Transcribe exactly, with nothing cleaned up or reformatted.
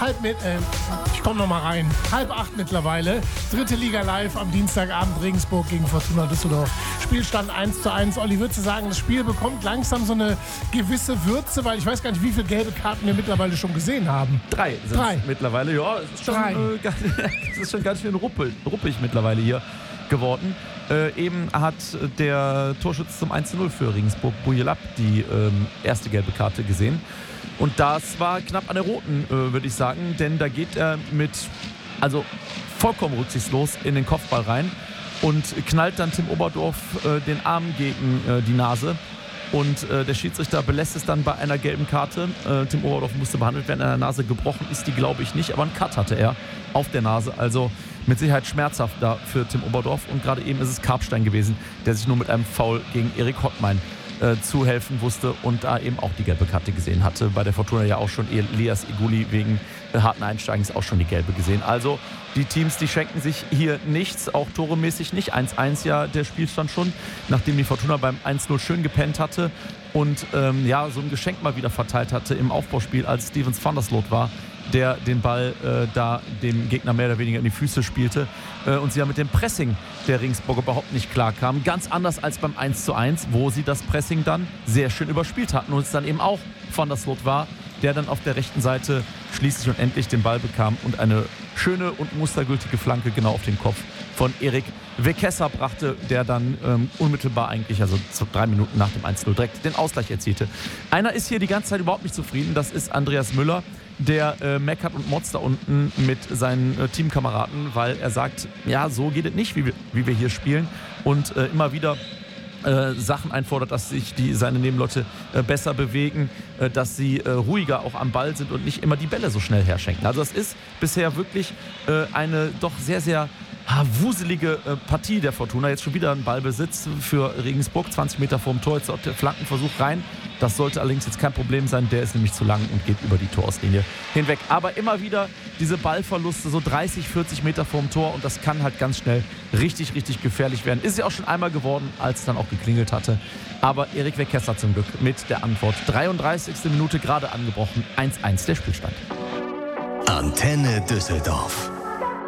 halb mit, äh, ich komme noch mal rein, halb acht mittlerweile. Dritte Liga live am Dienstagabend, Regensburg gegen Fortuna Düsseldorf. Spielstand eins zu eins. Olli, würdest du sagen, das Spiel bekommt langsam so eine gewisse Würze, weil ich weiß gar nicht, wie viele gelbe Karten wir mittlerweile schon gesehen haben. Drei sind Drei. mittlerweile, ja. Es ist schon, Drei. äh, ganz, es ist schon ganz schön ruppel, ruppig mittlerweile hier geworden. Äh, eben hat der Torschütze zum eins zu null für Regensburg, Bujelab, die ähm, erste gelbe Karte gesehen. Und das war knapp an der roten, äh, würde ich sagen, denn da geht er mit, also vollkommen rücksichtslos in den Kopfball rein und knallt dann Tim Oberdorf äh, den Arm gegen äh, die Nase. Und äh, der Schiedsrichter belässt es dann bei einer gelben Karte. Äh, Tim Oberdorf musste behandelt werden, an der Nase gebrochen ist die, glaube ich, nicht, aber einen Cut hatte er auf der Nase. Also mit Sicherheit schmerzhaft da für Tim Oberdorf. Und gerade eben ist es Karpstein gewesen, der sich nur mit einem Foul gegen Erik Hottmein äh, zu helfen wusste und da eben auch die gelbe Karte gesehen hatte. Bei der Fortuna ja auch schon Elias Iguli wegen äh, harten Einsteigens auch schon die gelbe gesehen. Also die Teams, die schenken sich hier nichts, auch toremäßig nicht. eins eins ja der Spielstand schon, nachdem die Fortuna beim eins null schön gepennt hatte und ähm, ja, so ein Geschenk mal wieder verteilt hatte im Aufbauspiel, als Stevens van der Sloot war, der den Ball äh, da dem Gegner mehr oder weniger in die Füße spielte äh, und sie ja mit dem Pressing der Regensburger überhaupt nicht klar kamen. Ganz anders als beim eins zu eins, wo sie das Pressing dann sehr schön überspielt hatten und es dann eben auch Van der Sloot war, der dann auf der rechten Seite schließlich und endlich den Ball bekam und eine schöne und mustergültige Flanke genau auf den Kopf von Erik Wekesa brachte, der dann ähm, unmittelbar eigentlich, also so drei Minuten nach dem eins null direkt den Ausgleich erzielte. Einer ist hier die ganze Zeit überhaupt nicht zufrieden, das ist Andreas Müller, der äh, meckert und motzt da unten mit seinen äh, Teamkameraden, weil er sagt, ja, so geht es nicht, wie wir, wie wir hier spielen und äh, immer wieder Äh, Sachen einfordert, dass sich die, seine Nebenleute äh, besser bewegen, äh, dass sie äh, ruhiger auch am Ball sind und nicht immer die Bälle so schnell herschenken. Also das ist bisher wirklich äh, eine doch sehr, sehr ah, wuselige äh, Partie der Fortuna. Jetzt schon wieder ein Ballbesitz für Regensburg, zwanzig Meter vorm Tor, jetzt auch der Flankenversuch rein. Das sollte allerdings jetzt kein Problem sein, der ist nämlich zu lang und geht über die Torauslinie hinweg. Aber immer wieder diese Ballverluste, so dreißig, vierzig Meter vorm Tor und das kann halt ganz schnell richtig, richtig gefährlich werden. Ist ja auch schon einmal geworden, als es dann auch geklingelt hatte. Aber Erik Wekesa zum Glück mit der Antwort. dreiunddreißigste Minute gerade angebrochen, eins eins der Spielstand. Antenne Düsseldorf.